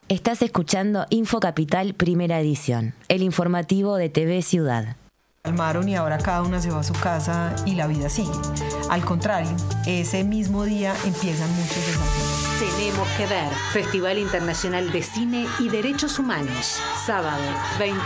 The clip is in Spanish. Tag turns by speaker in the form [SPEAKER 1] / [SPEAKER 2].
[SPEAKER 1] Estás escuchando Info Capital Primera Edición, el informativo de TV Ciudad.
[SPEAKER 2] Calmaron y ahora cada una se va a su casa y la vida sigue. Al contrario, ese mismo día empiezan muchos desafíos.
[SPEAKER 3] Tenemos que ver. Festival Internacional de Cine y Derechos Humanos. Sábado, 20